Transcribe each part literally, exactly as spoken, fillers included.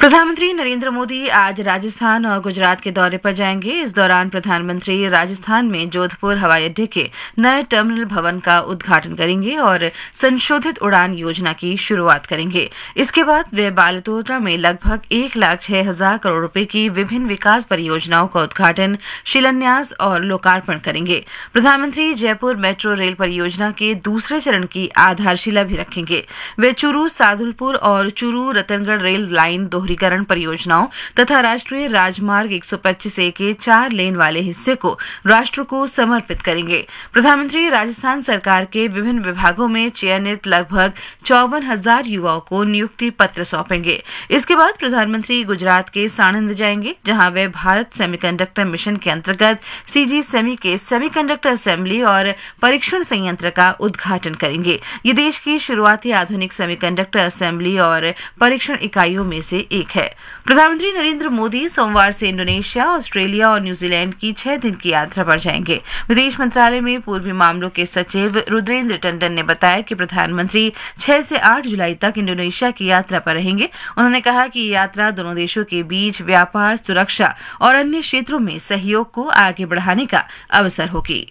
प्रधानमंत्री नरेंद्र मोदी आज राजस्थान और गुजरात के दौरे पर जाएंगे। इस दौरान प्रधानमंत्री राजस्थान में जोधपुर हवाई अड्डे के नए टर्मिनल भवन का उद्घाटन करेंगे और संशोधित उड़ान योजना की शुरुआत करेंगे। इसके बाद वे बालतोड़ा में लगभग एक लाख छह हजार करोड़ रुपए की विभिन्न विकास परियोजनाओं का उद्घाटन, शिलान्यास और लोकार्पण करेंगे। प्रधानमंत्री जयपुर मेट्रो रेल परियोजना के दूसरे चरण की आधारशिला भी रखेंगे। वे चूरू सादुलपुर और चूरू रतनगढ़ रेल लाइन दोहरीकरण परियोजनाओं तथा राष्ट्रीय राजमार्ग एक सौ पच्चीस ए के चार लेन वाले हिस्से को राष्ट्र को समर्पित करेंगे। प्रधानमंत्री राजस्थान सरकार के विभिन्न विभागों में चयनित लगभग चौवन हजार युवाओं को नियुक्ति पत्र सौंपेंगे। इसके बाद प्रधानमंत्री गुजरात के साणंद जाएंगे, जहां वे भारत सेमीकंडक्टर मिशन के अंतर्गत सीजी सेमी के सेमीकंडक्टर असेंबली और परीक्षण संयंत्र का उद्घाटन करेंगे। ये देश की शुरुआती आधुनिक सेमीकंडक्टर असेंबली और परीक्षण इकाइयों में से एक है। प्रधानमंत्री नरेंद्र मोदी सोमवार से इंडोनेशिया, ऑस्ट्रेलिया और न्यूजीलैंड की छह दिन की यात्रा पर जाएंगे। विदेश मंत्रालय में पूर्वी मामलों के सचिव रुद्रेंद्र टंडन ने बताया कि प्रधानमंत्री छह से आठ जुलाई तक इंडोनेशिया की यात्रा पर रहेंगे। उन्होंने कहा कि ये यात्रा दोनों देशों के बीच व्यापार, सुरक्षा और अन्य क्षेत्रों में सहयोग को आगे बढ़ाने का अवसर होगी।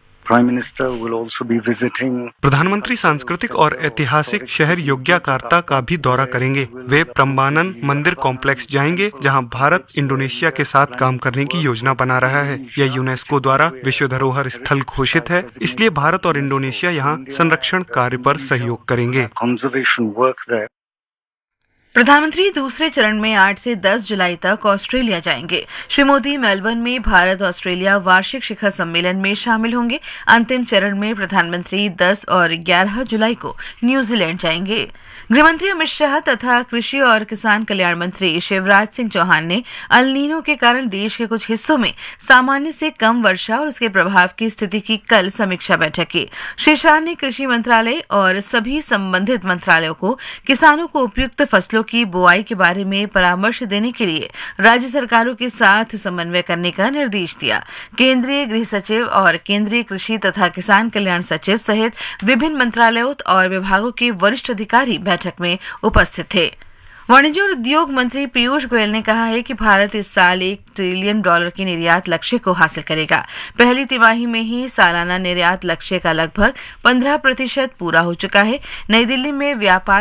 प्रधानमंत्री सांस्कृतिक और ऐतिहासिक शहर योग्याकार्ता का भी दौरा करेंगे। वे प्रम्बानन मंदिर कॉम्प्लेक्स जाएंगे, जहां भारत इंडोनेशिया के साथ काम करने की योजना बना रहा है। यह यूनेस्को द्वारा विश्व धरोहर स्थल घोषित है, इसलिए भारत और इंडोनेशिया यहां संरक्षण कार्य पर सहयोग करेंगे। प्रधानमंत्री दूसरे चरण में आठ से दस जुलाई तक ऑस्ट्रेलिया जाएंगे। श्री मोदी मेलबर्न में भारत ऑस्ट्रेलिया वार्षिक शिखर सम्मेलन में शामिल होंगे। अंतिम चरण में प्रधानमंत्री दस और ग्यारह जुलाई को न्यूजीलैंड जाएंगे। गृहमंत्री अमित शाह तथा कृषि और किसान कल्याण मंत्री शिवराज सिंह चौहान ने अल नीनो के कारण देश के कुछ हिस्सों में सामान्य से कम वर्षा और उसके प्रभाव की स्थिति की कल समीक्षा बैठक की। श्री शाह ने कृषि मंत्रालय और सभी संबंधित मंत्रालयों को किसानों को उपयुक्त फसलों की बुआई के बारे में परामर्श देने के लिए राज्य सरकारों के साथ समन्वय करने का निर्देश दिया। केंद्रीय गृह सचिव और केंद्रीय कृषि तथा किसान कल्याण सचिव सहित विभिन्न मंत्रालयों और विभागों के वरिष्ठ अधिकारी बैठक में उपस्थित थे। वाणिज्य और उद्योग मंत्री पीयूष गोयल ने कहा है कि भारत इस साल एक ट्रिलियन डॉलर की निर्यात लक्ष्य को हासिल करेगा। पहली तिमाही में ही सालाना निर्यात लक्ष्य का लगभग पंद्रह प्रतिशत पूरा हो चुका है। नई दिल्ली में व्यापार